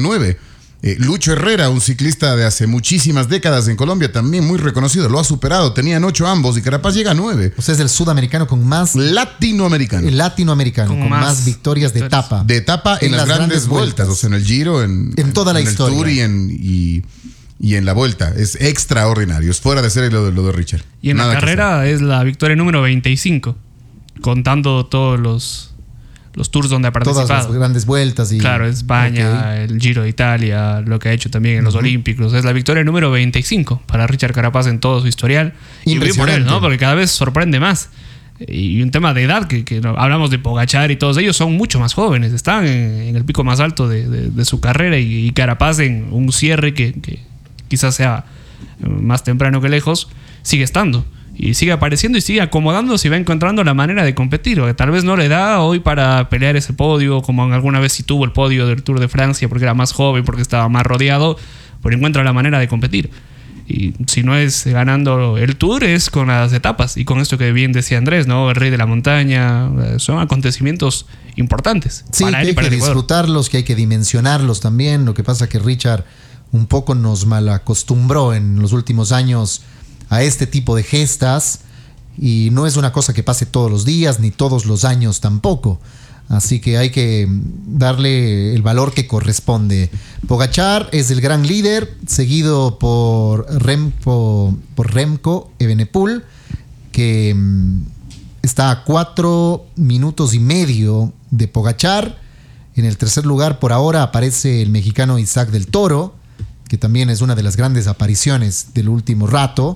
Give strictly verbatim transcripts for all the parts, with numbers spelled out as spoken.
nueve. Eh, Lucho Herrera, un ciclista de hace muchísimas décadas en Colombia, también muy reconocido, lo ha superado. Tenían ocho ambos y Carapaz llega a nueve. O sea, es el sudamericano con más... Latinoamericano. El latinoamericano, con, con más, más victorias de etapa. De etapa en, en las, las grandes, grandes vueltas. vueltas. O sea, en el Giro, en, en toda la en historia. el Tour y en, y, y en la Vuelta. Es extraordinario. Es fuera de serie lo, lo de Richard. Y en Nada la carrera es la victoria número veinticinco, contando todos los... los tours donde ha participado. Todas las grandes vueltas. Y... Claro, España, okay. El Giro de Italia, lo que ha hecho también en uh-huh. los Olímpicos. Es la victoria número veinticinco para Richard Carapaz en todo su historial. Y bien por él, ¿no? Porque cada vez sorprende más. Y un tema de edad, que, que hablamos de Pogačar y todos ellos son mucho más jóvenes. Están en, en el pico más alto de, de, de su carrera y, y Carapaz en un cierre que, que quizás sea más temprano que lejos, sigue estando. Y sigue apareciendo y sigue acomodándose y va encontrando la manera de competir. O que tal vez no le da hoy para pelear ese podio, como alguna vez sí tuvo el podio del Tour de Francia porque era más joven, porque estaba más rodeado, pero encuentra la manera de competir. Y si no es ganando el Tour, es con las etapas. Y con esto que bien decía Andrés, ¿no? El Rey de la Montaña. Son acontecimientos importantes. Sí, para él y para el Ecuador. Que hay que disfrutarlos, que hay que dimensionarlos también. Lo que pasa es que Richard un poco nos malacostumbró en los últimos años a este tipo de gestas, y no es una cosa que pase todos los días ni todos los años tampoco, así que hay que darle el valor que corresponde. Pogačar es el gran líder, seguido por Remco, por Remco Evenepoel, que está a cuatro minutos y medio de Pogačar. En el tercer lugar por ahora aparece el mexicano Isaac del Toro, que también es una de las grandes apariciones del último rato.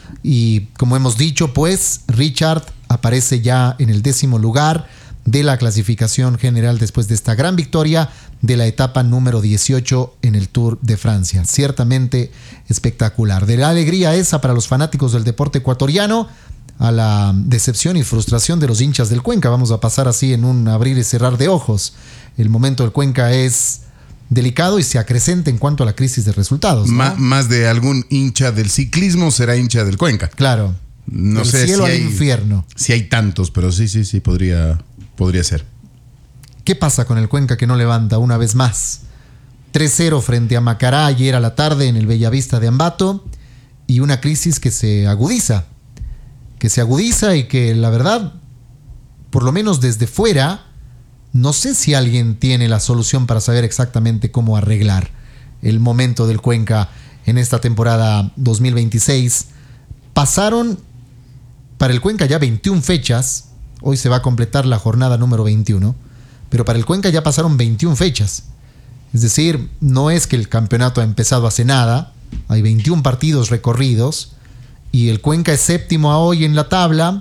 Y como hemos dicho, pues Richard aparece ya en el décimo lugar de la clasificación general después de esta gran victoria de la etapa número dieciocho en el Tour de Francia. Ciertamente espectacular. De la alegría esa para los fanáticos del deporte ecuatoriano a la decepción y frustración de los hinchas del Cuenca. Vamos a pasar así en un abrir y cerrar de ojos. El momento del Cuenca es delicado y se acrecenta en cuanto a la crisis de resultados, ¿no? Má, más de algún hincha del ciclismo será hincha del Cuenca. Claro. No del sé cielo si al hay, infierno. Si hay tantos, pero sí, sí, sí, podría, podría ser. ¿Qué pasa con el Cuenca que no levanta una vez más? tres cero frente a Macará ayer a la tarde en el Bellavista de Ambato, y una crisis que se agudiza, que se agudiza y que la verdad, por lo menos desde fuera, no sé si alguien tiene la solución para saber exactamente cómo arreglar el momento del Cuenca en esta temporada dos mil veintiséis. Pasaron para el Cuenca ya veintiuna fechas. Hoy se va a completar la jornada número veintiuno. Pero para el Cuenca ya pasaron veintiuna fechas. Es decir, no es que el campeonato ha empezado hace nada. Hay veintiún partidos recorridos. Y el Cuenca es séptimo a hoy en la tabla.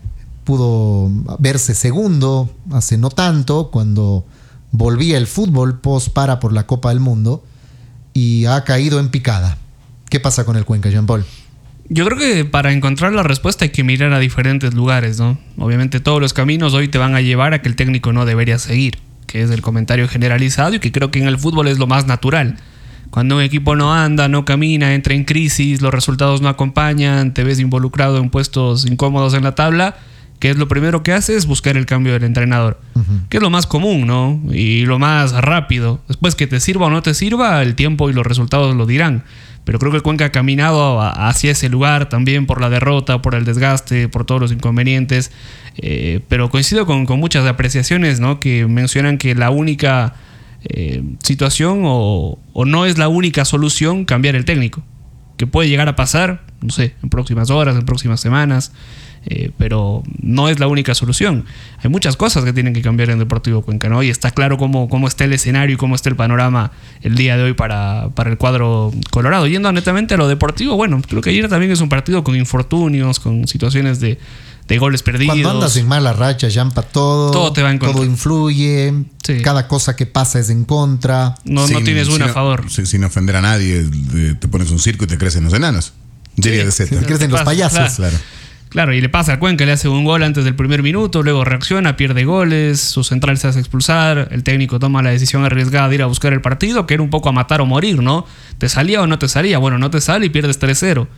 Pudo verse segundo hace no tanto, cuando volvía el fútbol post para por la Copa del Mundo, y ha caído en picada. ¿Qué pasa con el Cuenca, Jean Paul? Yo creo que para encontrar la respuesta hay que mirar a diferentes lugares, ¿no? Obviamente todos los caminos hoy te van a llevar a que el técnico no debería seguir, que es el comentario generalizado y que creo que en el fútbol es lo más natural. Cuando un equipo no anda, no camina, entra en crisis, los resultados no acompañan, te ves involucrado en puestos incómodos en la tabla, que es lo primero que hace es buscar el cambio del entrenador, uh-huh. que es lo más común, ¿no? Y lo más rápido. Después que te sirva o no te sirva, el tiempo y los resultados lo dirán. Pero creo que el Cuenca ha caminado hacia ese lugar también por la derrota, por el desgaste, por todos los inconvenientes. Eh, pero coincido con, con muchas apreciaciones, ¿no? Que mencionan que la única eh, situación o, o no es la única solución cambiar el técnico. Que puede llegar a pasar, no sé, en próximas horas, en próximas semanas. Eh, pero no es la única solución. Hay muchas cosas que tienen que cambiar en Deportivo Cuenca, ¿no? Y está claro cómo, cómo está el escenario y cómo está el panorama el día de hoy para, para el cuadro colorado. Yendo netamente a lo deportivo, bueno, creo que ayer también es un partido con infortunios, con situaciones de, de goles perdidos. Cuando andas en mala racha, Jampa, todo, todo te va en contra. Todo influye, sí. Cada cosa que pasa es en contra. No, sin, no tienes una sin, a favor. Sin, sin ofender a nadie, te pones un circo y te crecen los enanos. Diría de Z. Te crecen los payasos. Claro. claro. Claro, y le pasa al Cuenca, le hace un gol antes del primer minuto, luego reacciona, pierde goles, su central se hace expulsar, el técnico toma la decisión arriesgada de ir a buscar el partido, que era un poco a matar o morir, ¿no? ¿Te salía o no te salía? Bueno, no te sale y pierdes tres cero.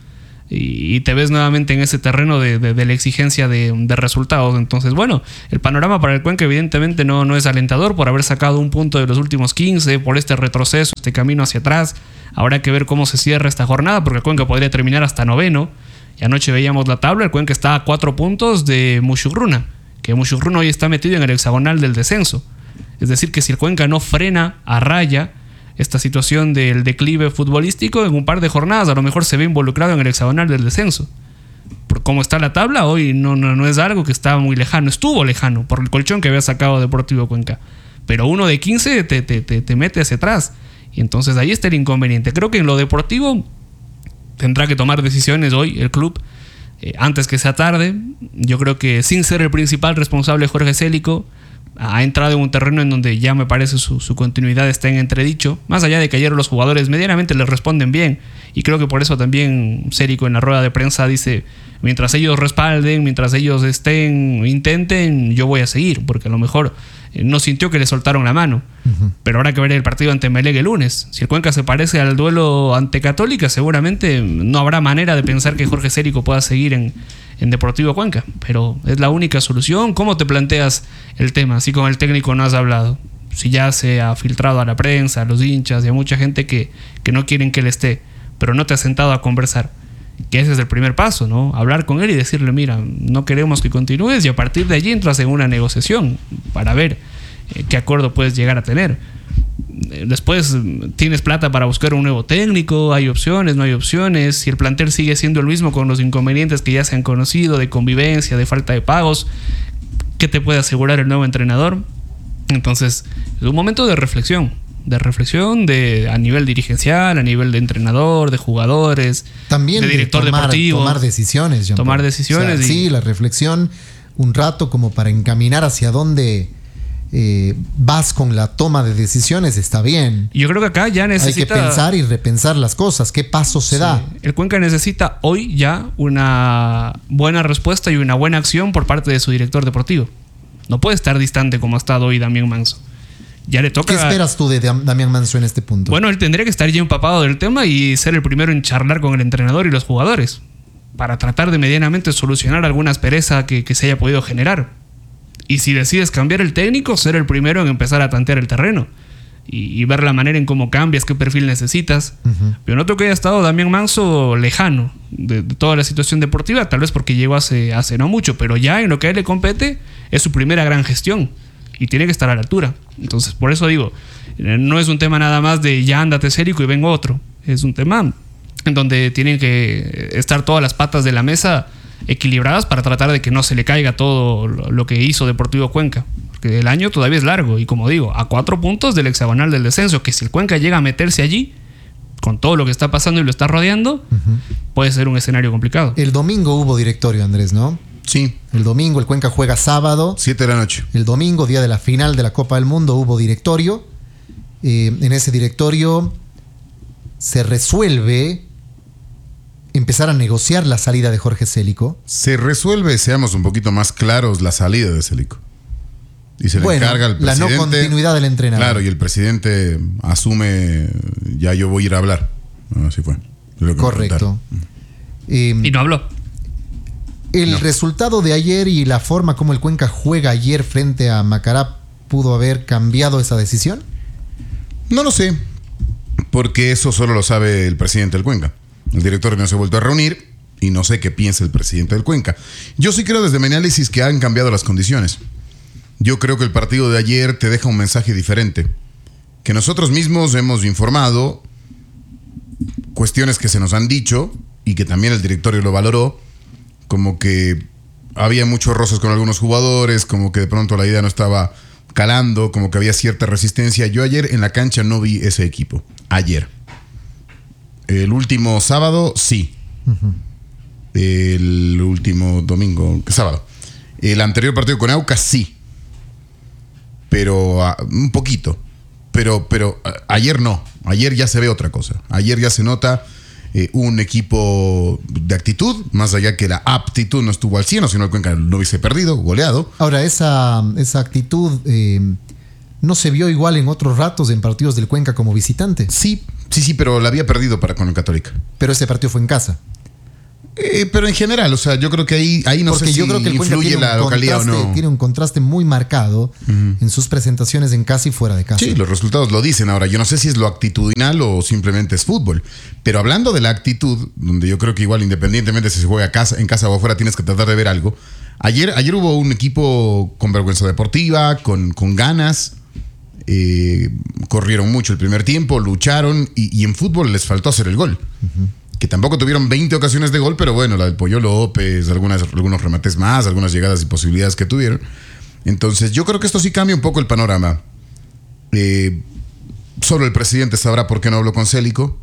y, y te ves nuevamente en ese terreno de, de, de la exigencia de, de resultados. Entonces, bueno, el panorama para el Cuenca evidentemente no, no es alentador por haber sacado un punto de los últimos quince, por este retroceso, este camino hacia atrás. Habrá que ver cómo se cierra esta jornada, porque el Cuenca podría terminar hasta noveno. Y anoche veíamos la tabla, el Cuenca está a cuatro puntos de Muxugruna, que Muxugruna hoy está metido en el hexagonal del descenso. Es decir, que si el Cuenca no frena a raya esta situación del declive futbolístico, en un par de jornadas a lo mejor se ve involucrado en el hexagonal del descenso. Por cómo está la tabla, hoy no, no, no es algo que estaba muy lejano. Estuvo lejano por el colchón que había sacado Deportivo Cuenca. Pero uno de quince te, te, te, te mete hacia atrás. Y entonces ahí está el inconveniente. Creo que en lo deportivo tendrá que tomar decisiones hoy el club, eh, antes que sea tarde. Yo creo que sin ser el principal responsable Jorge Célico, ha entrado en un terreno en donde ya me parece su, su continuidad está en entredicho, más allá de que ayer los jugadores medianamente les responden bien, y creo que por eso también Célico en la rueda de prensa dice, mientras ellos respalden, mientras ellos estén, intenten, yo voy a seguir, porque a lo mejor eh, no sintió que le soltaron la mano. Uh-huh. Pero habrá que ver el partido ante Emelec el lunes. Si el Cuenca se parece al duelo ante Católica, seguramente no habrá manera de pensar que Jorge Célico pueda seguir en en Deportivo Cuenca, pero es la única solución. ¿Cómo te planteas el tema? Si con el técnico no has hablado, si ya se ha filtrado a la prensa, a los hinchas y a mucha gente que, que no quieren que él esté, pero no te has sentado a conversar, que ese es el primer paso, ¿no? Hablar con él y decirle, mira, no queremos que continúes, y a partir de allí entras en una negociación para ver eh, qué acuerdo puedes llegar a tener. Después tienes plata para buscar un nuevo técnico, hay opciones, no hay opciones. Si el plantel sigue siendo el mismo con los inconvenientes que ya se han conocido, de convivencia, de falta de pagos, ¿qué te puede asegurar el nuevo entrenador? Entonces es un momento de reflexión, de reflexión de, a nivel dirigencial, a nivel de entrenador, de jugadores, también de director de tomar, deportivo. Tomar decisiones. Jean Tomar Paul. decisiones. O sea, y, sí, la reflexión, un rato como para encaminar hacia dónde Eh, vas con la toma de decisiones, está bien. Yo creo que acá ya necesita... Hay que pensar y repensar las cosas. ¿Qué paso se sí. da? El Cuenca necesita hoy ya una buena respuesta y una buena acción por parte de su director deportivo. No puede estar distante como ha estado hoy Damián Manso. Ya le toca... ¿Qué esperas tú de Damián Manso en este punto? Bueno, él tendría que estar ya empapado del tema y ser el primero en charlar con el entrenador y los jugadores para tratar de medianamente solucionar alguna aspereza que, que se haya podido generar. Y si decides cambiar el técnico, ser el primero en empezar a tantear el terreno y, y ver la manera en cómo cambias, qué perfil necesitas. Uh-huh. Yo noto que haya estado Damián Manso lejano de, de toda la situación deportiva, tal vez porque llegó hace, hace no mucho, pero ya en lo que a él le compete es su primera gran gestión y tiene que estar a la altura. Entonces, por eso digo, no es un tema nada más de ya ándate Célico y vengo otro. Es un tema en donde tienen que estar todas las patas de la mesa equilibradas para tratar de que no se le caiga todo lo que hizo Deportivo Cuenca, porque el año todavía es largo y, como digo, a cuatro puntos del hexagonal del descenso, que si el Cuenca llega a meterse allí con todo lo que está pasando y lo está rodeando, uh-huh, puede ser un escenario complicado. El domingo hubo directorio, Andrés, ¿no? Sí. El domingo el Cuenca juega sábado, siete de la noche. El domingo, día de la final de la Copa del Mundo, hubo directorio. Eh, en ese directorio se resuelve empezar a negociar la salida de Jorge Célico. Se resuelve, seamos un poquito más claros, la salida de Célico. Y se bueno, le encarga al presidente. La no continuidad del entrenador. Claro, y el presidente asume, ya yo voy a ir a hablar. Así fue. Correcto. Eh, y no habló. El no. resultado de ayer y la forma como el Cuenca juega ayer frente a Macará, ¿pudo haber cambiado esa decisión? No lo sé, porque eso solo lo sabe el presidente del Cuenca. El director no se ha vuelto a reunir y no sé qué piensa el presidente del Cuenca. Yo sí creo desde mi análisis que han cambiado las condiciones. Yo creo que el partido de ayer te deja un mensaje diferente. Que nosotros mismos hemos informado cuestiones que se nos han dicho y que también el directorio lo valoró, como que había muchos roces con algunos jugadores, como que de pronto la idea no estaba calando, como que había cierta resistencia. Yo ayer en la cancha no vi ese equipo. Ayer. El último sábado, sí. Uh-huh. El último domingo, ¿qué sábado? El anterior partido con Aucas, sí. Pero uh, un poquito. Pero, pero uh, ayer no. Ayer ya se ve otra cosa. Ayer ya se nota eh, un equipo de actitud, más allá que la aptitud no estuvo al cien, o si no el Cuenca no hubiese perdido, goleado. Ahora, esa, esa actitud eh, no se vio igual en otros ratos en partidos del Cuenca como visitante. Sí, sí, sí, pero la había perdido para con el Católica. Pero ese partido fue en casa. Eh, pero en general, o sea, yo creo que ahí, ahí no Porque sé si yo creo que el Cuenca influye tiene la un, localidad o contraste, no. tiene un contraste muy marcado uh-huh. en sus presentaciones en casa y fuera de casa. Sí, los resultados lo dicen. Ahora, yo no sé si es lo actitudinal o simplemente es fútbol. Pero hablando de la actitud, donde yo creo que igual independientemente si se juega casa, en casa o afuera, tienes que tratar de ver algo. Ayer, ayer hubo un equipo con vergüenza deportiva, con, con ganas. Eh, corrieron mucho el primer tiempo, lucharon y, y en fútbol les faltó hacer el gol. Uh-huh. Que tampoco tuvieron veinte ocasiones de gol, pero bueno, la del Pollo López, algunas, algunos remates más, algunas llegadas y posibilidades que tuvieron. Entonces yo creo que esto sí cambia un poco el panorama. Eh, solo el presidente sabrá por qué no habló con Célico.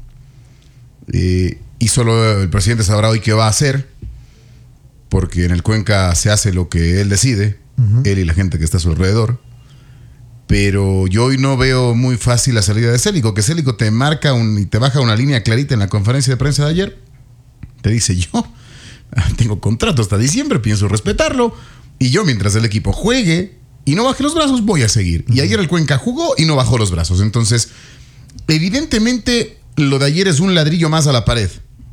Eh, y solo el presidente sabrá hoy qué va a hacer. Porque en el Cuenca se hace lo que él decide, uh-huh. él y la gente que está a su alrededor. Pero yo hoy no veo muy fácil la salida de Célico, que Célico te marca un, y te baja una línea clarita en la conferencia de prensa de ayer. Te dice, yo tengo contrato hasta diciembre, pienso respetarlo. Y yo, mientras el equipo juegue y no baje los brazos, voy a seguir. Uh-huh. Y ayer el Cuenca jugó y no bajó los brazos. Entonces, evidentemente, lo de ayer es un ladrillo más a la pared.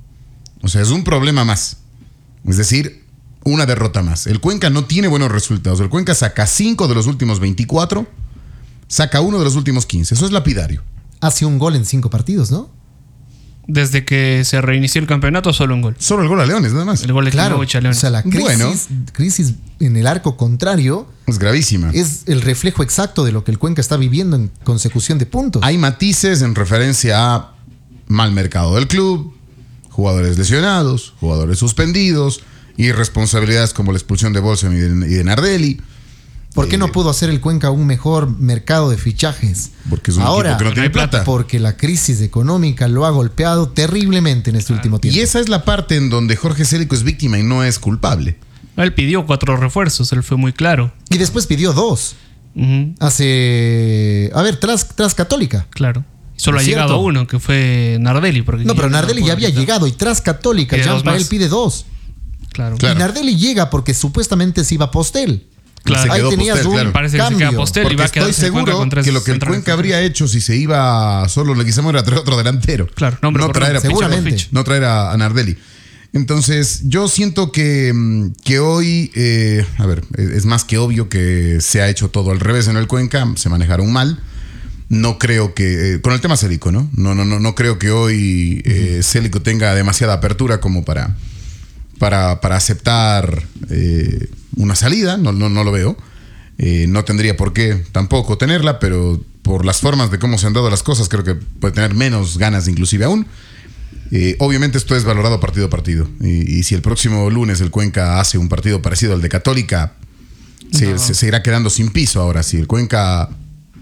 O sea, es un problema más. Es decir, una derrota más. El Cuenca no tiene buenos resultados. El Cuenca saca cinco de los últimos veinticuatro. Saca uno de los últimos quince. Eso es lapidario. Hace un gol en cinco partidos, ¿no? Desde que se reinició el campeonato, solo un gol. Solo el gol a Leones, nada más. El gol de claro, a Leones. O sea, la crisis, bueno, crisis en el arco contrario es gravísima. Es el reflejo exacto de lo que el Cuenca está viviendo en consecución de puntos. Hay matices en referencia a mal mercado del club, jugadores lesionados, jugadores suspendidos, irresponsabilidades como la expulsión de Bolsen y de, y de Nardelli. ¿Por qué no pudo hacer el Cuenca un mejor mercado de fichajes? Porque es un Ahora, equipo que no tiene plata. Porque la crisis económica lo ha golpeado terriblemente en este claro. último tiempo. Y esa es la parte en donde Jorge Célico es víctima y no es culpable. Él pidió cuatro refuerzos, él fue muy claro. Y después pidió dos. Uh-huh. Hace... A ver, tras, tras Católica. Claro. Solo ha ¿cierto? llegado uno, que fue Nardelli. Porque no, pero Nardelli ya había llegado y tras Católica Jean Pael pide dos. Claro. Y claro. Nardelli llega porque supuestamente se iba Postel. Claro. Ahí tenías Postel, un claro. Parece que cambio. se queda Postel Porque y va a estoy quedarse seguro con tres que lo que el Cuenca habría hecho si se iba solo Leguizamo era traer otro delantero. Claro, no, no traer a seguramente. Pichar, no traer a, a Nardelli. Entonces, yo siento que, que hoy, eh, a ver, es más que obvio que se ha hecho todo al revés en el Cuenca, se manejaron mal. No creo que, eh, con el tema Célico, ¿no? No, no, no, no creo que hoy eh, Célico tenga demasiada apertura como para, para, para aceptar eh, una salida, no, no, no lo veo. Eh, no tendría por qué tampoco tenerla, pero por las formas de cómo se han dado las cosas, creo que puede tener menos ganas inclusive aún. Eh, obviamente esto es valorado partido a partido. Y, y si el próximo lunes el Cuenca hace un partido parecido al de Católica, se, no. se, se irá quedando sin piso ahora. Si el Cuenca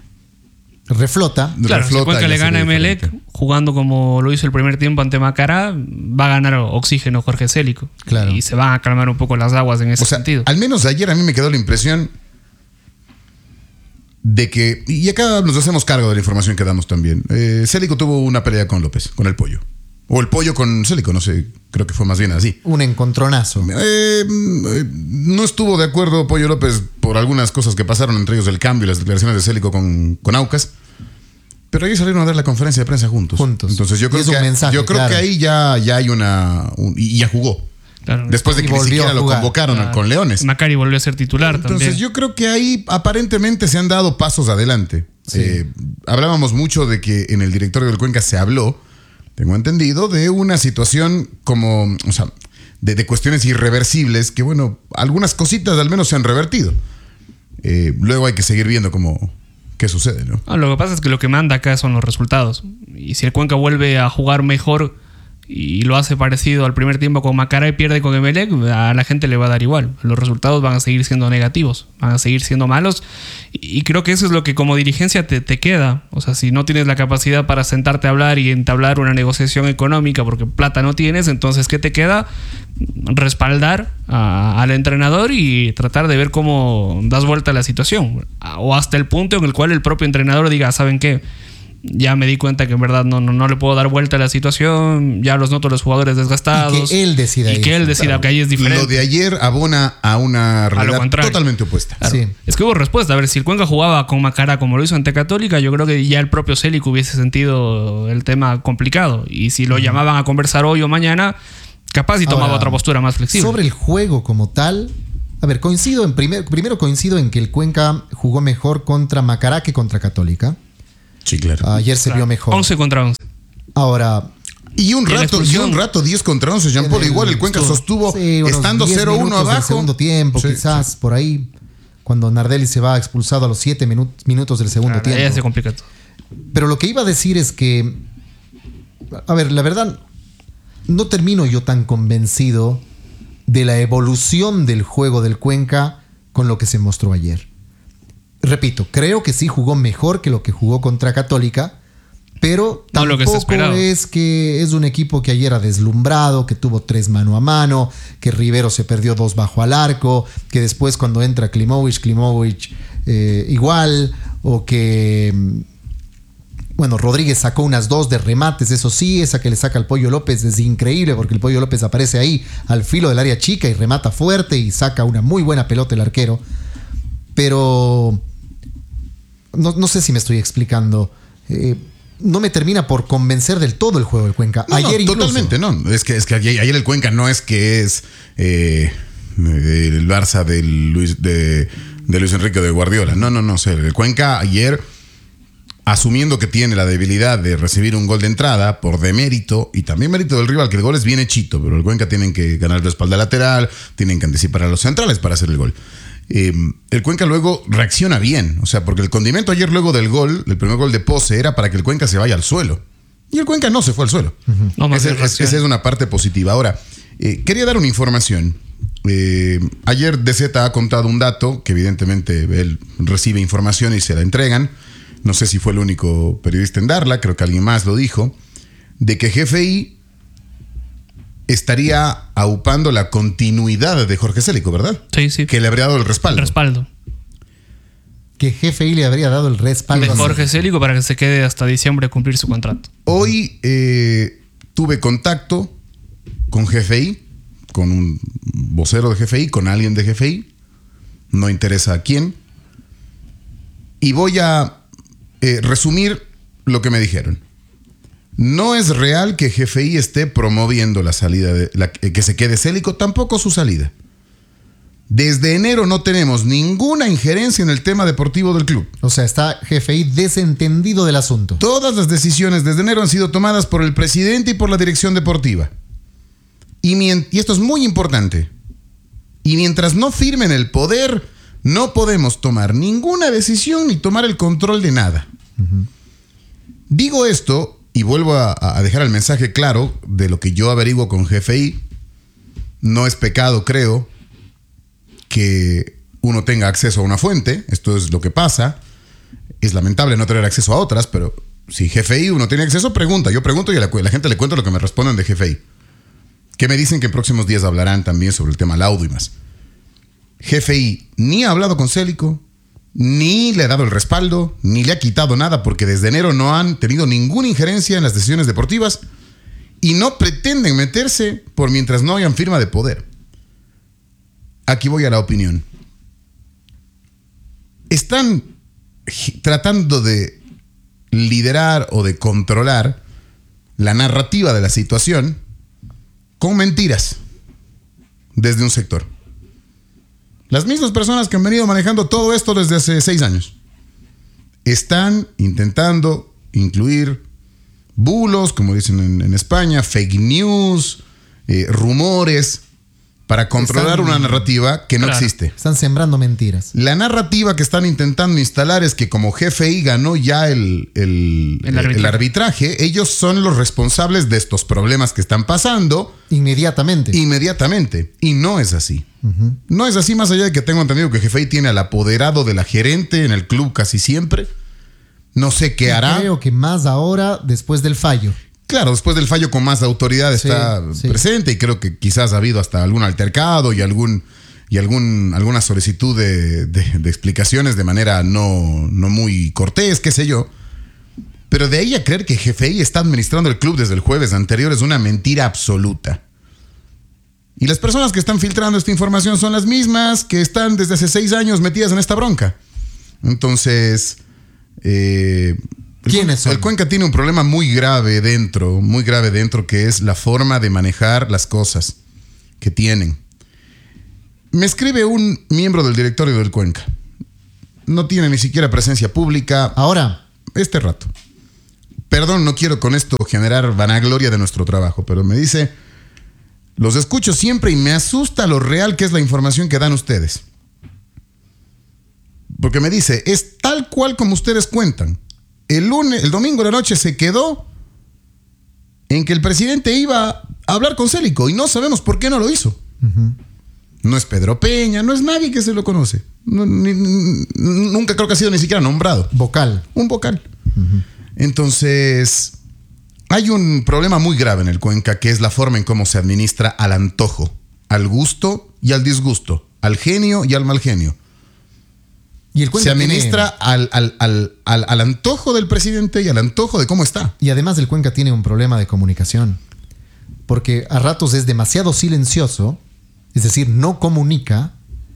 reflota, claro, reflota si el Cuenca le gana a Emelec diferente. jugando como lo hizo el primer tiempo ante Macará, va a ganar oxígeno Jorge Célico. Claro. Y se van a calmar un poco las aguas en ese o sea, sentido. Al menos ayer a mí me quedó la impresión de que, y acá nos hacemos cargo de la información que damos también, eh, Célico tuvo una pelea con López, con el Pollo. O el Pollo con Célico, no sé, creo que fue más bien así. Un encontronazo. Eh, eh, no estuvo de acuerdo Pollo López por algunas cosas que pasaron, entre ellos el cambio y las declaraciones de Célico con, con Aucas. Pero ellos salieron a dar la conferencia de prensa juntos. Juntos. Entonces yo creo, que, mensaje, yo creo claro. que ahí ya, ya hay una... Un, y ya jugó. Claro. Después de que ni siquiera lo convocaron claro. con Leones. Macari volvió a ser titular Entonces también. yo creo que ahí aparentemente se han dado pasos adelante. Sí. Eh, hablábamos mucho de que en el directorio del Cuenca se habló, tengo entendido, de una situación como, o sea, de, de cuestiones irreversibles que, bueno, algunas cositas al menos se han revertido. Eh, luego hay que seguir viendo cómo, qué sucede, ¿no? Ah, lo que pasa es que lo que manda acá son los resultados. Y si el Cuenca vuelve a jugar mejor y lo hace parecido al primer tiempo con Macará y pierde con Emelec, a la gente le va a dar igual. Los resultados van a seguir siendo negativos, van a seguir siendo malos. Y creo que eso es lo que como dirigencia te, te queda. O sea, si no tienes la capacidad para sentarte a hablar y entablar una negociación económica porque plata no tienes, entonces ¿qué te queda? Respaldar a, al entrenador y tratar de ver cómo das vuelta a la situación. O hasta el punto en el cual el propio entrenador diga, ¿saben qué? Ya me di cuenta que en verdad no, no, no le puedo dar vuelta a la situación, ya los noto los jugadores desgastados. Y que él decida. Y que él decida Claro. que ahí es diferente. Lo de ayer abona a una realidad contrario. totalmente opuesta. Claro. Sí. Es que hubo respuesta. A ver, si el Cuenca jugaba con Macará como lo hizo ante Católica, yo creo que ya el propio Célico hubiese sentido el tema complicado. Y si lo llamaban a conversar hoy o mañana, Capaz y tomaba Ahora, otra postura más flexible. Sobre el juego como tal, a ver, coincido en primer, primero coincido en que el Cuenca jugó mejor contra Macará que contra Católica. Sí, claro. Ayer se Claro. vio mejor. once contra once. Ahora, Y un Y la rato, y expulsión. un rato, diez contra once, Jean Paul. en el- Igual el Cuenca estuvo- sostuvo, sí, unos estando diez cero uno minutos del abajo. segundo tiempo, Sí, quizás por ahí, cuando Nardelli se va expulsado a los siete minu- minutos del segundo Claro, ya tiempo. se complica todo. Pero lo que iba a decir es que, a ver, la verdad, no termino yo tan convencido de la evolución del juego del Cuenca con lo que se mostró ayer. Repito, creo que sí jugó mejor que lo que jugó contra Católica, pero No lo que se tampoco esperaba. es que es un equipo que ayer ha deslumbrado, que tuvo tres mano a mano, que Rivero se perdió dos bajo al arco, que después cuando entra Klimovic, Klimovic eh, igual, o que... Bueno, Rodríguez sacó unas dos de remates, eso sí, esa que le saca al Pollo López es increíble porque el Pollo López aparece ahí al filo del área chica y remata fuerte y saca una muy buena pelota el arquero. Pero no, no sé si me estoy explicando. Eh, no me termina por convencer del todo el juego del Cuenca. No, ayer no, incluso. totalmente, no. Es que, es que ayer, ayer el Cuenca no es que es eh, el Barça de Luis, de, de Luis Enrique de Guardiola. No, no, no. O sea, el Cuenca ayer, asumiendo que tiene la debilidad de recibir un gol de entrada por demérito y también mérito del rival, que el gol es bien hechito, pero el Cuenca tienen que ganar la espalda lateral, tienen que anticipar a los centrales para hacer el gol. Eh, el Cuenca luego reacciona bien, o sea, porque el condimento ayer luego del gol, del primer gol de Pose, era para que el Cuenca se vaya al suelo. Y el Cuenca no se fue al suelo. Uh-huh. No, más Ese, bien es, esa es una parte positiva. Ahora, eh, quería dar una información. Eh, ayer D Z ha contado un dato que evidentemente él recibe información y se la entregan. No sé si fue el único periodista en darla, creo que alguien más lo dijo, de que G F I estaría aupando la continuidad de Jorge Célico, ¿verdad? Sí, sí. Que le habría dado el respaldo. El respaldo. Que G F I le habría dado el respaldo De Jorge Célico para que se quede hasta diciembre a cumplir su contrato. Hoy eh, tuve contacto con G F I, con un vocero de G F I, con alguien de G F I, no interesa a quién, y voy a eh, resumir lo que me dijeron. No es real que G F I esté promoviendo la salida de la, que se quede Célico, tampoco su salida. Desde enero no tenemos ninguna injerencia en el tema deportivo del club. O sea, está G F I desentendido del asunto. Todas las decisiones desde enero han sido tomadas por el presidente y por la dirección deportiva. Y, mient- y esto es muy importante. Y mientras no firmen el poder, no podemos tomar ninguna decisión ni tomar el control de nada. Uh-huh. Digo esto y vuelvo a, a dejar el mensaje claro de lo que yo averiguo con G F I. No es pecado, creo, que uno tenga acceso a una fuente. Esto es lo que pasa. Es lamentable no tener acceso a otras, pero si G F I uno tiene acceso, pregunta. Yo pregunto y a la, la gente le cuento lo que me responden de G F I. Que me dicen que en próximos días hablarán también sobre el tema laudo y más. G F I ni ha hablado con Célico, ni le ha dado el respaldo, ni le ha quitado nada, porque desde enero no han tenido ninguna injerencia en las decisiones deportivas y no pretenden meterse por mientras no hayan firma de poder. Aquí voy a la opinión. Están tratando de liderar o de controlar la narrativa de la situación con mentiras desde un sector. Las mismas personas que han venido manejando todo esto desde hace seis años están intentando incluir bulos, como dicen en, en España, fake news, eh, rumores, para controlar Están- una narrativa que no Claro. existe. Están sembrando mentiras. La narrativa que están intentando instalar es que como G F I ganó ya el, el, El arbitraje. el arbitraje, ellos son los responsables de estos problemas que están pasando Inmediatamente. inmediatamente. Y no es así. Uh-huh. No es así, más allá de que tengo entendido que G F I tiene al apoderado de la gerente en el club casi siempre. No sé qué Y hará. Creo que más ahora después del fallo. Claro, después del fallo con más autoridad Sí, está sí. presente y creo que quizás ha habido hasta algún altercado y algún y algún alguna solicitud de, de, de explicaciones de manera no, no muy cortés, qué sé yo. Pero de ahí a creer que G F I está administrando el club desde el jueves anterior es una mentira absoluta. Y las personas que están filtrando esta información son las mismas que están desde hace seis años metidas en esta bronca. Entonces, eh, ¿Quiénes son? El Cuenca tiene un problema muy grave dentro, muy grave dentro, que es la forma de manejar las cosas que tienen. Me escribe un miembro del directorio del Cuenca. No tiene ni siquiera presencia pública. Ahora. Este rato. Perdón, no quiero con esto generar vanagloria de nuestro trabajo, pero me dice, los escucho siempre y me asusta lo real que es la información que dan ustedes. Porque me dice, es tal cual como ustedes cuentan. El lunes, el domingo de la noche se quedó en que el presidente iba a hablar con Célico y no sabemos por qué no lo hizo. Uh-huh. No es Pedro Peña, no es nadie que se lo conoce. No, ni, ni, nunca creo que ha sido ni siquiera nombrado. Vocal. Un vocal. Uh-huh. Entonces, hay un problema muy grave en el Cuenca, que es la forma en cómo se administra al antojo, al gusto y al disgusto, al genio y al mal genio. Y el Cuenca se administra tiene... al, al, al, al, al antojo del presidente y al antojo de cómo está. Y además el Cuenca tiene un problema de comunicación, porque a ratos es demasiado silencioso, es decir, no comunica,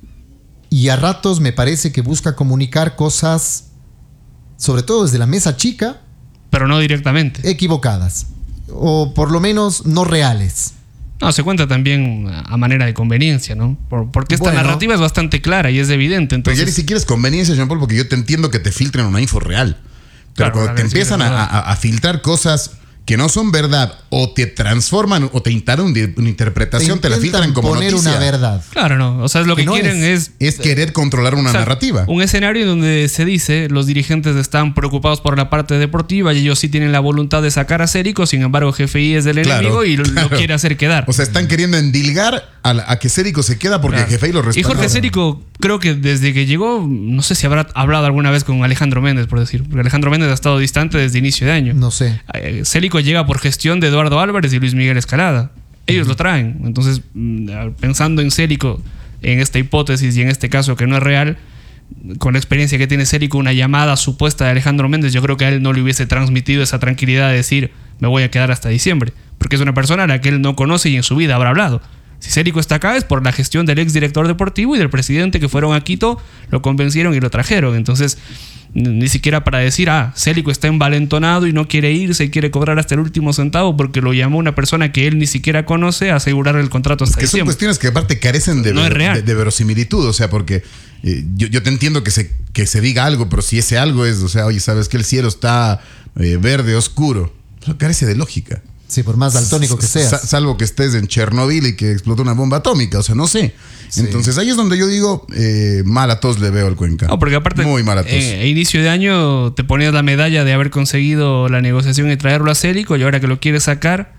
y a ratos me parece que busca comunicar cosas, sobre todo desde la mesa chica, pero no directamente, equivocadas, o por lo menos no reales. No, se cuenta también a manera de conveniencia, ¿no? Por, porque esta bueno, narrativa es bastante clara y es evidente. Entonces... Pero ya ni siquiera es conveniencia, Jean Paul, porque yo te entiendo que te filtren una info real. Pero claro, cuando te empiezan a, a, a filtrar cosas que no son verdad, o te transforman o te instalan una interpretación, te, te la filtran como poner noticia. Una verdad. Claro, no. O sea, es lo que, que no quieren es, es... Es querer controlar una o sea, narrativa. Un escenario donde se dice, los dirigentes están preocupados por la parte deportiva y ellos sí tienen la voluntad de sacar a Célico, sin embargo, G F I es del claro, enemigo y lo, claro. lo quiere hacer quedar. O sea, están queriendo endilgar a, la, a que Célico se queda porque claro. G F I lo respalda. Y Jorge Célico, creo que desde que llegó, no sé si habrá hablado alguna vez con Alejandro Méndez, por decir, porque Alejandro Méndez ha estado distante desde inicio de año. No sé. Célico llega por gestión de Eduardo Álvarez y Luis Miguel Escalada. Ellos uh-huh. lo traen. Entonces, pensando en Célico, en esta hipótesis y en este caso que no es real, con la experiencia que tiene Célico, una llamada supuesta de Alejandro Méndez, yo creo que a él no le hubiese transmitido esa tranquilidad de decir, me voy a quedar hasta diciembre. Porque es una persona a la que él no conoce y en su vida habrá hablado. Si Célico está acá es por la gestión del ex director deportivo y del presidente que fueron a Quito, lo convencieron y lo trajeron. Entonces, ni siquiera para decir, ah, Célico está envalentonado y no quiere irse y quiere cobrar hasta el último centavo porque lo llamó una persona que él ni siquiera conoce a asegurar el contrato hasta que diciembre. Son cuestiones que aparte carecen de, no ver, es real. de, de verosimilitud, o sea, porque eh, yo, yo te entiendo que se, que se diga algo, pero si ese algo es, o sea, oye, sabes que el cielo está eh, verde, oscuro, eso carece de lógica. Sí, por más daltónico que seas. Salvo que estés en Chernobyl y que explotó una bomba atómica, o sea, no sé. Sí. Entonces ahí es donde yo digo, eh, mal a todos le veo al Cuenca. No, porque aparte, muy mal a todos. Eh, a inicio de año te ponías la medalla de haber conseguido la negociación y traerlo a Célico, y ahora que lo quieres sacar,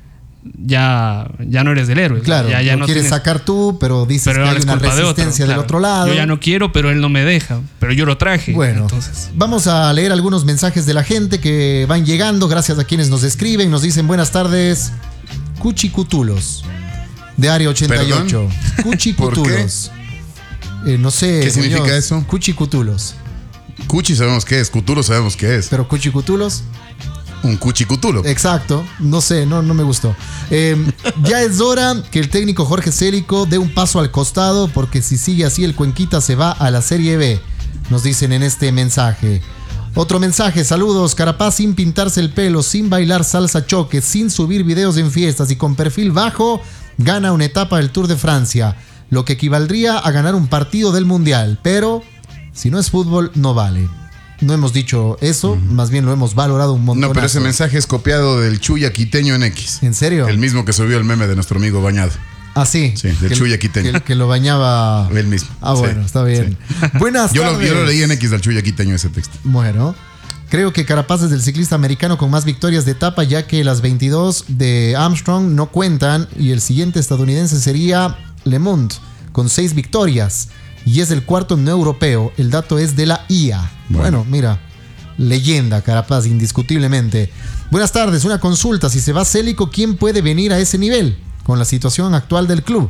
ya, ya no eres del héroe. Claro, ya, ya lo no quieres tienes... sacar tú, pero dices pero que hay una resistencia de otro, del claro. otro lado. Yo ya no quiero, pero él no me deja. Pero yo lo traje. Bueno, entonces vamos a leer algunos mensajes de la gente que van llegando. Gracias a quienes nos escriben. Nos dicen buenas tardes. Cuchicutulos de Área ochenta y ocho. Cuchicutulos. Eh, no sé. ¿Qué significa Muñoz, eso? Cuchicutulos. Cuchi sabemos qué es, Cutulo sabemos qué es. Pero Cuchicutulos. Un cuchicutulo. Exacto. No sé, no, no me gustó. Eh, ya es hora que el técnico Jorge Célico dé un paso al costado, porque si sigue así el Cuenquita se va a la Serie B. Nos dicen en este mensaje. Otro mensaje, saludos, Carapaz sin pintarse el pelo, sin bailar salsa choque, sin subir videos en fiestas y con perfil bajo, gana una etapa del Tour de Francia, lo que equivaldría a ganar un partido del Mundial, pero si no es fútbol no vale. No hemos dicho eso, uh-huh. más bien lo hemos valorado un montón. No, pero ese mensaje es copiado del Chuya Quiteño en X. ¿En serio? El mismo que subió el meme de nuestro amigo Bañado. Ah, sí. Sí, del Chuya Quiteño. Que, que lo bañaba. Él mismo. Ah, bueno, sí, está bien. Sí. Buenas yo tardes. Lo, yo lo leí en X del Chuya Quiteño ese texto. Bueno, creo que Carapaz es el ciclista americano con más victorias de etapa, ya que las veintidós de Armstrong no cuentan y el siguiente estadounidense sería Le Monde, con seis victorias. Y es el cuarto no europeo. El dato es de la I A. Bueno, bueno mira. Leyenda, Carapaz, indiscutiblemente. Buenas tardes, una consulta. Si se va Célico, ¿quién puede venir a ese nivel? Con la situación actual del club.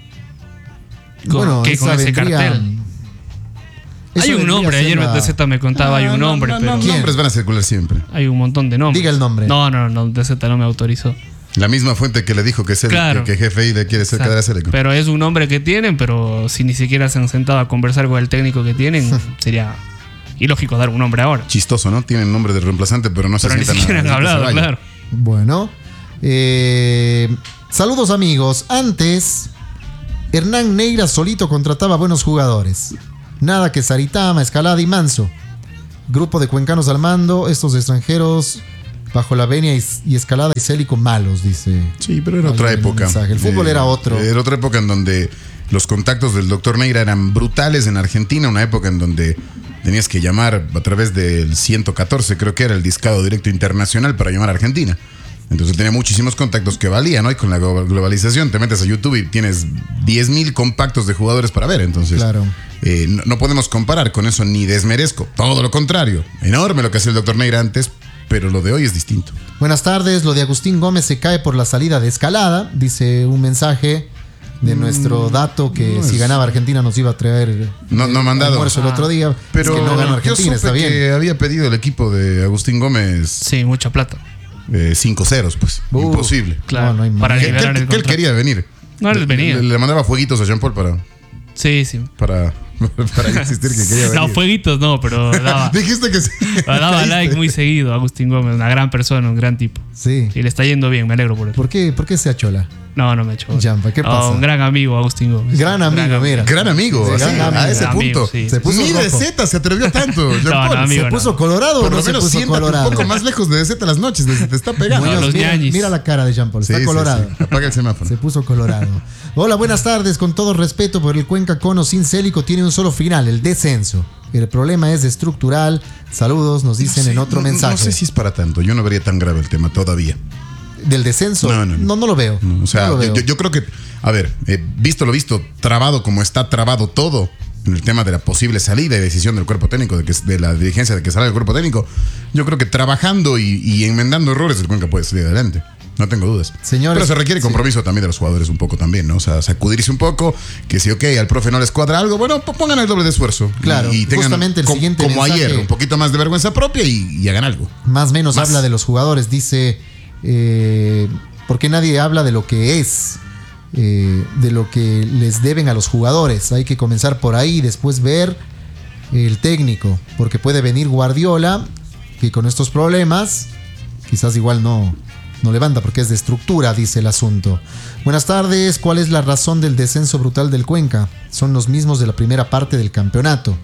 ¿Con bueno, qué? ¿Con ese vendría, cartel? Hay un nombre, ayer la... D Z me contaba, no, hay un no, nombre. No, pero no, nombres van a circular siempre. Hay un montón de nombres. Diga el nombre. No, no, no, D Z no me autorizó. La misma fuente que le dijo que, claro. que, que G F I le quiere hacer quedar a Célico. Pero es un nombre que tienen, pero si ni siquiera se han sentado a conversar con el técnico que tienen, sería Y lógico dar un nombre ahora. Chistoso, ¿no? Tienen nombre de reemplazante, pero no se Pero ni sientan siquiera han a- a- hablado, se vaya. claro. Bueno, eh, saludos amigos. Antes, Hernán Neira solito contrataba buenos jugadores. Nada que Saritama, Escalada y Manso. Grupo de cuencanos al mando, estos extranjeros bajo la venia y, y Escalada y Célico malos, dice. Sí, pero era alguien otra en un época. mensaje. El fútbol Eh, era otro. Era otra época en donde los contactos del doctor Neira eran brutales en Argentina, una época en donde tenías que llamar a través del ciento catorce, creo que era el discado directo internacional para llamar a Argentina. Entonces tenía muchísimos contactos que valían, ¿no? Y con la glo- globalización te metes a YouTube y tienes diez mil compactos de jugadores para ver. Entonces, Claro. eh, no, no podemos comparar con eso ni desmerezco. Todo lo contrario. Enorme lo que hacía el doctor Neira antes, pero lo de hoy es distinto. Buenas tardes, lo de Agustín Gómez se cae por la salida de Escalada, dice un mensaje de nuestro dato que no si es- ganaba Argentina nos iba a traer No- no ha mandado. almuerzo el otro día, Pero es que no ganó yo Argentina, supe está bien. que había pedido el equipo de Agustín Gómez Sí, mucha plata. eh, cinco ceros, pues. Uh, Imposible. Claro. No, no hay para Que, que- liberar el que él contrato. quería venir. No, él Le- venía. Le, le mandaba fueguitos a Jean Paul para, Sí, sí. para, para insistir que quería venir. No, fueguitos no, pero daba, Dijiste que sí. daba Caíste. like muy seguido. Agustín Gómez, una gran persona, un gran tipo. Sí. Y le está yendo bien, me alegro por él. ¿Por qué, ¿Por qué se achola? No, no me echó. Jampa, ¿qué No, pasa? un gran amigo, Agustín Gómez. Gran amigo, mira. Gran amigo, Sí, así, gran a amigo. ese Amigo, punto. sí. Se puso Ni de rojo. Z se atrevió tanto. Jean No, Paul. no, amigo, ¿Se no. puso colorado Por o no lo se menos puso siéntate colorado? un poco más lejos de Z las noches, te, te está pegando. Bueno, los mira, ñañis. mira la cara de Jean Paul, está Sí, sí, colorado. sí. Apaga el semáforo. Se puso colorado. Hola, buenas tardes. Con todo respeto por el Cuenca Cono sin Célico tiene un solo final, el descenso. El problema es estructural. Saludos, nos dicen No sé, en otro no- mensaje. No sé si es para tanto. Yo no vería tan grave el tema todavía. ¿Del descenso? No, no, no. no, no lo veo. No, o sea, No lo yo, veo. yo creo que, a ver, eh, visto lo visto, trabado como está trabado todo en el tema de la posible salida y decisión del cuerpo técnico, de, que, de la dirigencia de que salga el cuerpo técnico, yo creo que trabajando y, y enmendando errores el Cuenca puede salir adelante. No tengo dudas. Señores, Pero se requiere sí. compromiso también de los jugadores un poco también, ¿no? O sea, sacudirse un poco, que si, ok, al profe no les cuadra algo, bueno, pues pongan el doble de esfuerzo. Claro, y, y tengan justamente el com- siguiente como mensaje- ayer, un poquito más de vergüenza propia y, y hagan algo. Más o menos Más. habla de los jugadores. Dice, eh, porque nadie habla de lo que es, eh, de lo que les deben a los jugadores. Hay que comenzar por ahí y después ver el técnico. Porque puede venir Guardiola, que con estos problemas quizás igual no, no levanta porque es de estructura, dice el asunto. Buenas tardes, ¿cuál es la razón del descenso brutal del Cuenca? Son los mismos de la primera parte del campeonato.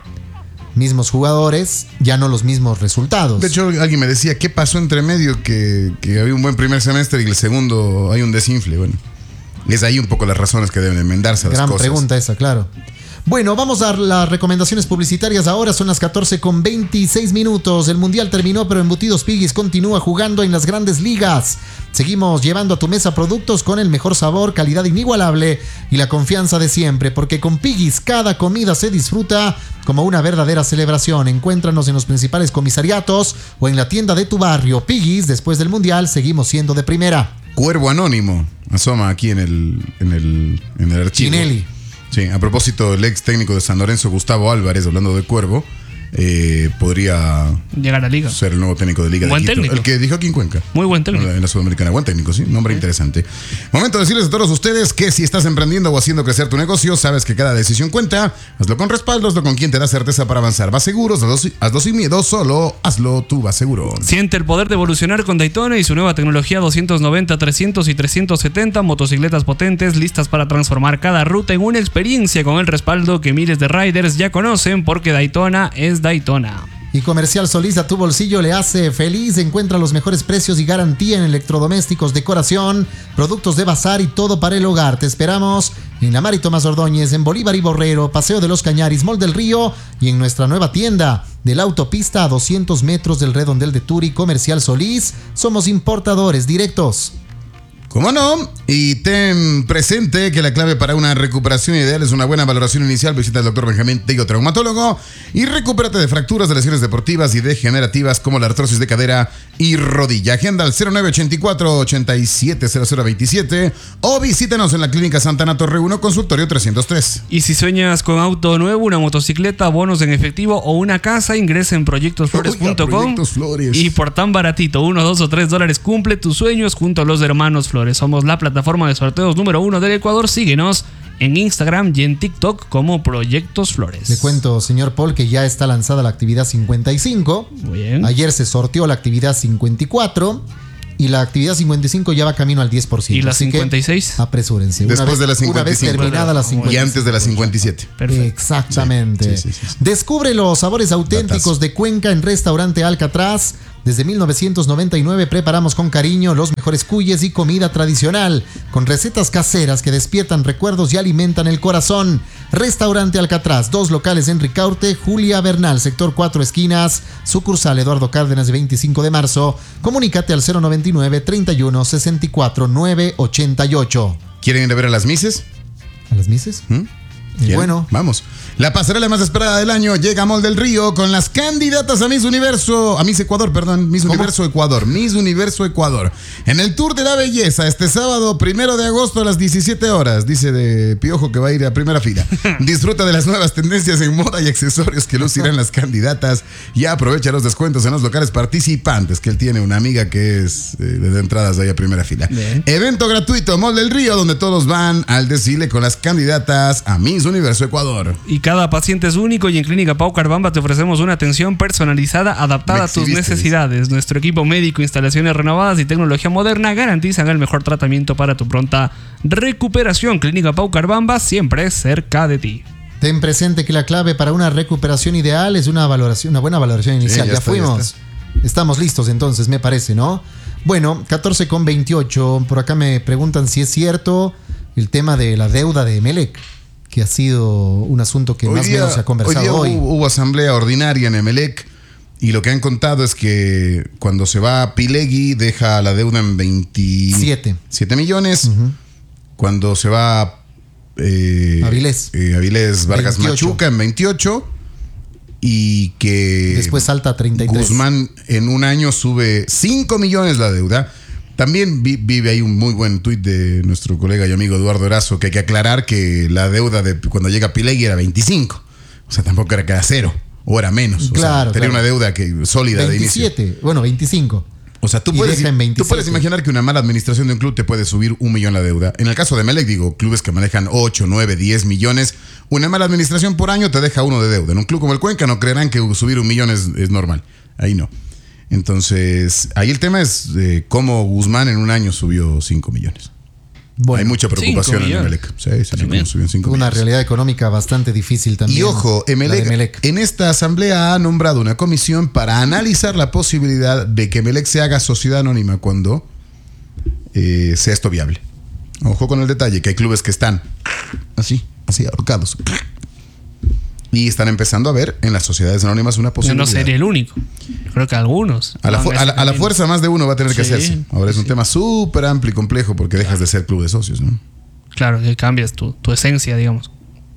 Mismos jugadores, ya no los mismos resultados. De hecho, alguien me decía, ¿qué pasó entre medio? Que, que había un buen primer semestre y el segundo hay un desinfle. Bueno, es ahí un poco las razones que deben enmendarse a las Gran cosas. pregunta esa, claro. Bueno, vamos a las recomendaciones publicitarias ahora. Son las catorce con veintiséis minutos. El Mundial terminó, pero Embutidos Piggy's continúa jugando en las grandes ligas. Seguimos llevando a tu mesa productos con el mejor sabor, calidad inigualable y la confianza de siempre. Porque con Piggy's cada comida se disfruta como una verdadera celebración. Encuéntranos en los principales comisariatos o en la tienda de tu barrio. Piggy's, después del Mundial, seguimos siendo de primera. Cuervo Anónimo asoma aquí en el, en el, en el archivo. Chinelli. Sí, a propósito, el ex técnico de San Lorenzo, Gustavo Álvarez, hablando de Cuervo, eh, podría Llegar a la liga. ser el nuevo técnico de Liga Buen de Quito. técnico. El que dijo aquí en Cuenca. Muy buen técnico. En la Sudamericana. Buen técnico, sí. Nombre interesante. Momento de decirles a todos ustedes que si estás emprendiendo o haciendo crecer tu negocio, sabes que cada decisión cuenta. Hazlo con respaldo, hazlo con quien te da certeza para avanzar. Vas seguros, hazlo, si- hazlo sin miedo, solo hazlo tú, vas seguro. Siente el poder de evolucionar con Daytona y su nueva tecnología doscientos noventa, trescientos y trescientos setenta, motocicletas potentes listas para transformar cada ruta en una experiencia con el respaldo que miles de riders ya conocen porque Daytona es Daytona. Y Comercial Solís a tu bolsillo le hace feliz. Encuentra los mejores precios y garantía en electrodomésticos, decoración, productos de bazar y todo para el hogar. Te esperamos en la Mari Tomás Ordóñez, en Bolívar y Borrero, Paseo de los Cañaris, Mall del Río y en nuestra nueva tienda de la autopista a doscientos metros del redondel de Turi. Comercial Solís. Somos importadores directos. ¿Cómo no? Y ten presente que la clave para una recuperación ideal es una buena valoración inicial. Visita al doctor Benjamín Tello, traumatólogo, y recupérate de fracturas, de lesiones deportivas y degenerativas como la artrosis de cadera y rodilla. Agenda al cero nueve ocho cuatro, ocho siete cero cero dos siete o visítanos en la Clínica Santana Torre uno, consultorio trescientos tres. Y si sueñas con auto nuevo, una motocicleta, bonos en efectivo o una casa, ingresa en proyectos flores punto com. Proyectos Flores. Y por tan baratito, uno, dos o tres dólares, cumple tus sueños junto a los hermanos Flores. Somos la plataforma de sorteos número uno del Ecuador. Síguenos en Instagram y en TikTok como Proyectos Flores. Le cuento, señor Paul, que ya está lanzada la actividad cincuenta y cinco. Muy bien. Ayer se sorteó la actividad cincuenta y cuatro. Y la actividad cincuenta y cinco ya va camino al diez por ciento. ¿Y la así cincuenta y seis? Que apresúrense. Después vez, de la cincuenta y cinco. Una vez terminada la cincuenta y cinco. Y antes de la cincuenta y siete. Perfecto. Exactamente. Sí, sí, sí, sí. Descubre los sabores auténticos Datazo. de Cuenca en Restaurante Alcatraz. Desde mil novecientos noventa y nueve preparamos con cariño los mejores cuyes y comida tradicional, con recetas caseras que despiertan recuerdos y alimentan el corazón. Restaurante Alcatraz, dos locales en Ricaurte, Julia Bernal, sector cuatro esquinas, sucursal Eduardo Cárdenas de veinticinco de marzo. Comunícate al cero noventa y nueve, treinta y uno, sesenta y cuatro, nueve ochenta y ocho. ¿Quieren ir a ver a las Mises? ¿A las Mises? ¿Mm? Eh, ¿Quieren? bueno. Vamos. La pasarela más esperada del año llega a Mall del Río con las candidatas a Miss Universo, a Miss Ecuador, perdón, Miss ¿Cómo? Universo Ecuador, Miss Universo Ecuador. En el Tour de la Belleza, este sábado, primero de agosto a las diecisiete horas, dice de Piojo que va a ir a primera fila. Disfruta de las nuevas tendencias en moda y accesorios que lucirán las candidatas y aprovecha los descuentos en los locales participantes, que él tiene una amiga que es eh, de entradas de ahí a primera fila. Bien. Evento gratuito, Mall del Río, donde todos van al desfile con las candidatas a Miss Universo Ecuador. Y cada paciente es único y en Clínica Pau Carbamba te ofrecemos una atención personalizada adaptada Me a tus exhibiste, necesidades. Nuestro equipo médico, instalaciones renovadas y tecnología moderna garantizan el mejor tratamiento para tu pronta recuperación. Clínica Pau Carbamba siempre cerca de ti. Ten presente que la clave para una recuperación ideal es una valoración, una buena valoración inicial. ya ya está, fuimos. ya está. Estamos listos entonces, me parece, ¿no? Bueno, catorce con veintiocho. Por acá me preguntan si es cierto el tema de la deuda de Emelec, que ha sido un asunto que Hoy más o día- menos se ha conversado hoy. día hoy. Hubo, hubo asamblea ordinaria en Emelec y lo que han contado es que cuando se va Pilegui deja la deuda en veintisiete Siete. millones. Cuando se va eh, Avilés. eh, Avilés Vargas veintiocho. Machuca en veintiocho y que Después salta a treinta y tres. Guzmán en un año sube cinco millones la deuda. También vi, vive ahí un muy buen tuit de nuestro colega y amigo Eduardo Erazo, que hay que aclarar que la deuda de cuando llega Pilegui era veinticinco. O sea, tampoco era que era cero, o era menos. O Claro, sea, tenía claro. una deuda que, sólida de inicio. veintisiete, bueno, veinticinco. O sea, tú Y puedes, deja en tú veintisiete. puedes imaginar que una mala administración de un club te puede subir un millón la deuda. En el caso de Emelec, digo, clubes que manejan ocho, nueve, diez millones, una mala administración por año te deja uno de deuda. En un club como el Cuenca no creerán que subir un millón es, es normal. Ahí no. Entonces, ahí el tema es eh, cómo Guzmán en un año subió cinco millones. Bueno, Hay mucha preocupación en millones. Emelec. Sí, sí, sí, Tremendo. cómo subió en cinco una millones. realidad económica bastante difícil también. Y ojo, la de Emelec, Emelec. en esta asamblea ha nombrado una comisión para analizar la posibilidad de que Emelec se haga sociedad anónima cuando eh, sea esto viable. Ojo con el detalle, que hay clubes que están así, así ahorcados. Y están empezando a ver en las sociedades anónimas una Yo posibilidad. no sería el único. Creo que algunos. A la, fu- van a la- ese a la camino. fuerza más de uno va a tener que Sí, hacerse. Ahora es un sí. tema súper amplio y complejo porque dejas de ser club de socios, ¿no? Claro, que cambias tu, tu esencia, digamos.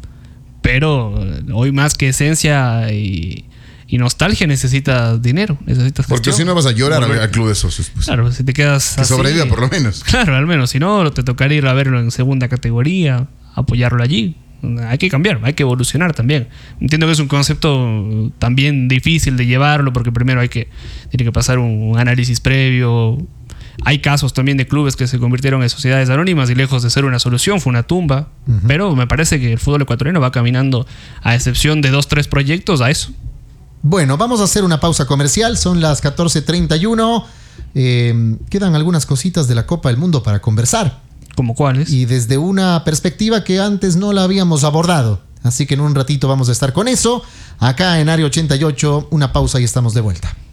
Pero eh, hoy más que esencia y, y nostalgia necesitas dinero, necesitas Porque gestión. si no vas a llorar al, Volver- al club de socios. Pues. Claro, si te quedas Que así- sobreviva por lo menos. Claro, al menos. Si no, te tocaría ir a verlo en segunda categoría, apoyarlo allí. Hay que cambiar, hay que evolucionar también. Entiendo que es un concepto también difícil de llevarlo porque primero hay que, tiene que pasar un análisis previo. Hay casos también de clubes que se convirtieron en sociedades anónimas y lejos de ser una solución fue una tumba. Ujú. Pero me parece que el fútbol ecuatoriano va caminando, a excepción de dos, tres proyectos, a eso. Bueno, vamos a hacer una pausa comercial. Son las catorce treinta y uno. Eh, quedan algunas cositas de la Copa del Mundo para conversar. ¿Como cuáles? Y desde una perspectiva que antes no la habíamos abordado. Así que en un ratito vamos a estar con eso. Acá en Área ochenta y ocho, una pausa y estamos de vuelta.